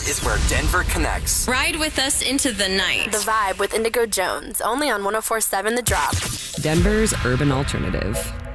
is where Denver connects. Ride with us into the night. The Vibe with Indigo Jones, only on 104.7 The Drop. Denver's urban alternative.